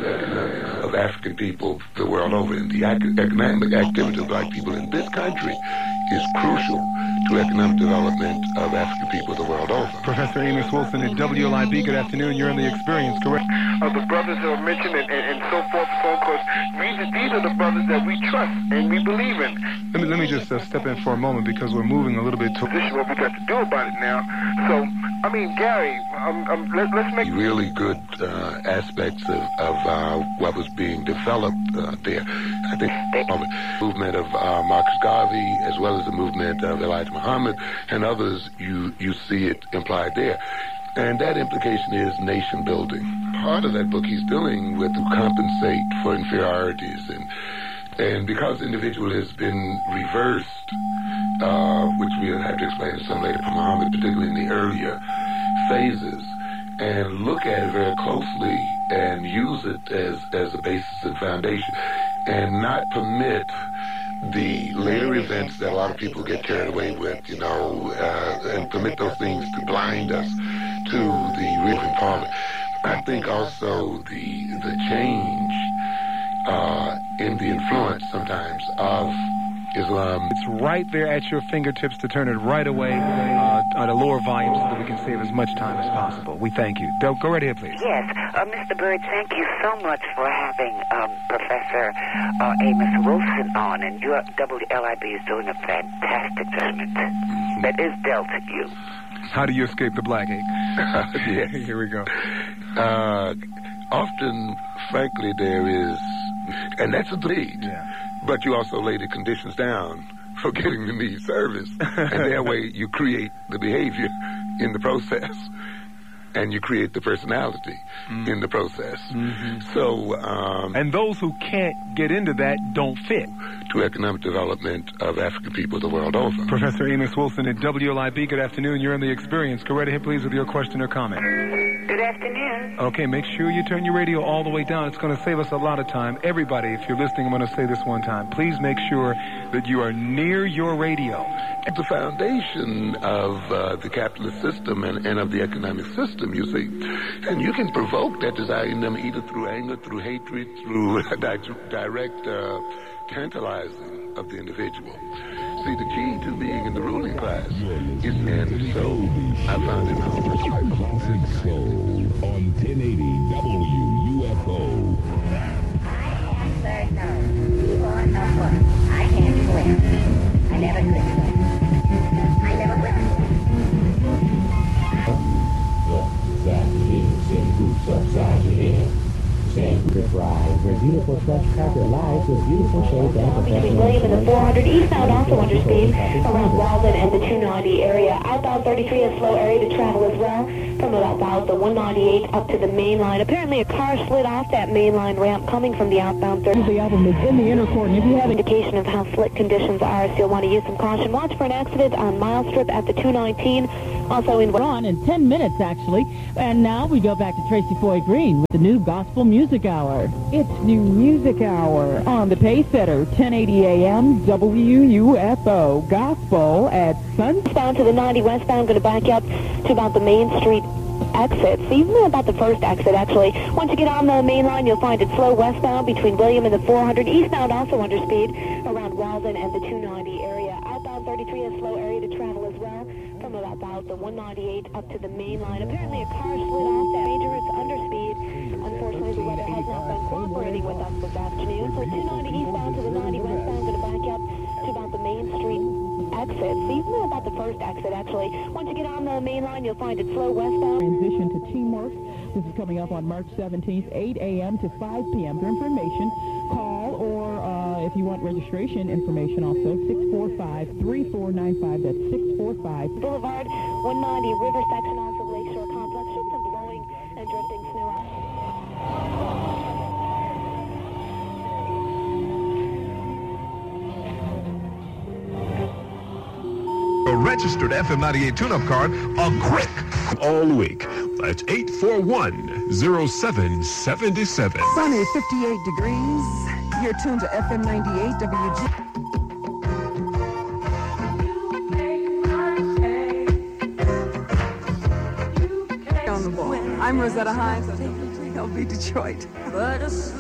economics of African people the world over. And the economic activity of black people in this country is crucial to economic development of African people the world over. Professor Amos Wilson at WLIB, good afternoon. You're in the experience, correct? The brothers that are mentioned and so forth and so on, because these are the brothers that we trust and we believe in. Let me just step in for a moment because we're moving a little bit to... This is what we got to do about it now. So, I mean, Gary, let's make... Really good aspects of what was being developed there. I think the movement of Marcus Garvey, as well as the movement of Elijah Muhammad and others, you see it implied there. And that implication is nation building. Part of that book he's dealing with to compensate for inferiorities. And because the individual has been reversed, which we'll have to explain to some later from Muhammad, particularly in the earlier phases, and look at it very closely and use it as a basis and foundation, and not permit the later events that a lot of people get carried away with, and permit those things to blind us to the real empowerment. I think also the change in the influence sometimes of Islam. It's right there at your fingertips to turn it right away at a lower volume so that we can save as much time as possible. We thank you. Go right ahead, please. Yes. Mr. Bird, thank you so much for having Professor Amos Wilson on, and your WLIB is doing a fantastic judgment that is dealt to you. How do you escape the black ache? Yeah. Here we go. Often, frankly, there is, and that's a lead. Yeah. But you also lay the conditions down for getting the need service. And that way you create the behavior in the process. And you create the personality in the process. Mm-hmm. So, and those who can't get into that don't fit. To economic development of African people the world over. Professor Amos Wilson at WLIB, good afternoon. You're in the experience. Go right ahead, please, with your question or comment. Good afternoon. Okay, make sure you turn your radio all the way down. It's going to save us a lot of time. Everybody, if you're listening, I'm going to say this one time. Please make sure that you are near your radio. At the foundation of the capitalist system and of the economic system, you see. And you can provoke that desire in them either through anger, through hatred, through direct tantalizing of the individual. See, the key to being in the ruling class is, and so I found it my Classic Soul on 1080 WUFO. I answer no. You are no good. I can't swim. I never could swim. I never will. That is same groups upside your head. Same group ride, where beautiful fresh carpet lies with beautiful shades and Between William and the 400 eastbound, also under speed around Walden and the 290 area. Outbound 33, a slow area to travel as well from about the 198 up to the main line. Apparently a car slid off that main line ramp coming from the outbound 30. The album is in the inner court, and if you have an indication of how slick conditions are, so you'll want to use some caution. Watch for an accident on Mile Strip at the 219. Also in... We're on in 10 minutes, actually. And now we go back to Tracy Foy Green with the new Gospel Music Hour. It's New Music Hour on the Pacesetter, 1080 AM, WUFO. Gospel at sunset. Down to the 90 westbound, going to back up to about the Main Street exit. So even about the first exit, actually. Once you get on the main line, you'll find it slow westbound between William and the 400. Eastbound also under speed around Walden and the 290 area. Outbound 33, a slow area to travel as well from about the 198 up to the main line. Apparently a car slid off that major route under speed. Unfortunately, the weather has not been cooperating with us this afternoon. So 290 eastbound to the 90 westbound, going to back up to about the Main Street exit. So even about the first exit, actually. Once you get on the main line, you'll find it slow westbound. Transition to Teamwork. This is coming up on March 17th, 8 a.m. to 5 p.m. For information, call or if you want registration information also, 645-3495. That's 645. Boulevard, 190 River section, also Lakeshore Complex. Just some blowing and drifting snow out. A registered FM 98 tune-up card, a quick all week. That's 841-0777. Sunny, 58 degrees. You're tuned to FM 98 WG. On the ball. I'm Rosetta Hines. KLB Detroit. But a